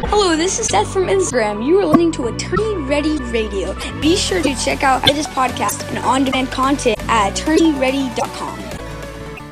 Hello, this is Seth from Instagram. You are listening to Attorney Ready Radio. Be sure to check out this podcast and on-demand content at attorneyready.com.